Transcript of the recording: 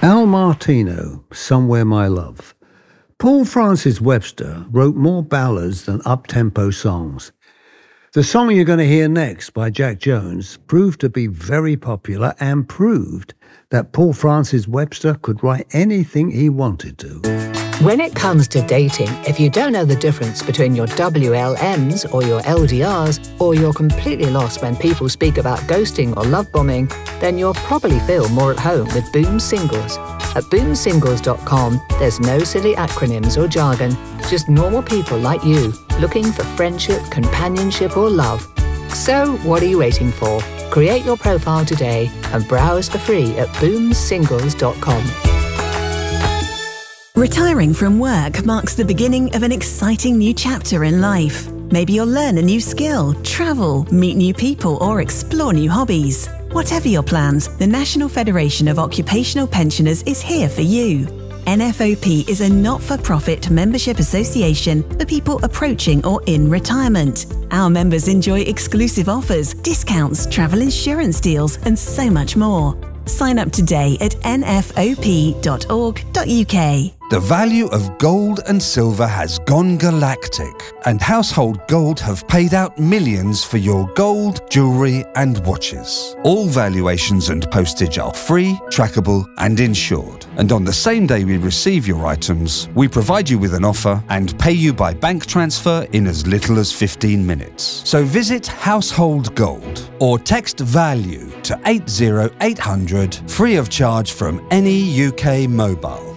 Al Martino, Somewhere My Love. Paul Francis Webster wrote more ballads than up-tempo songs. The song you're going to hear next by Jack Jones proved to be very popular and proved that Paul Francis Webster could write anything he wanted to. When it comes to dating, if you don't know the difference between your WLMs or your LDRs, or you're completely lost when people speak about ghosting or love bombing, then you'll probably feel more at home with Boom Singles. At boomsingles.com, there's no silly acronyms or jargon, just normal people like you looking for friendship, companionship or love. So what are you waiting for? Create your profile today and browse for free at boomsingles.com. Retiring from work marks the beginning of an exciting new chapter in life. Maybe you'll learn a new skill, travel, meet new people, or explore new hobbies. Whatever your plans, the National Federation of Occupational Pensioners is here for you. NFOP is a not-for-profit membership association for people approaching or in retirement. Our members enjoy exclusive offers, discounts, travel insurance deals, and so much more. Sign up today at nfop.org.uk. The value of gold and silver has gone galactic, and Household Gold have paid out millions for your gold, jewellery and watches. All valuations and postage are free, trackable and insured. And on the same day we receive your items, we provide you with an offer and pay you by bank transfer in as little as 15 minutes. So visit Household Gold or text VALUE to 80800 free of charge from any UK mobile.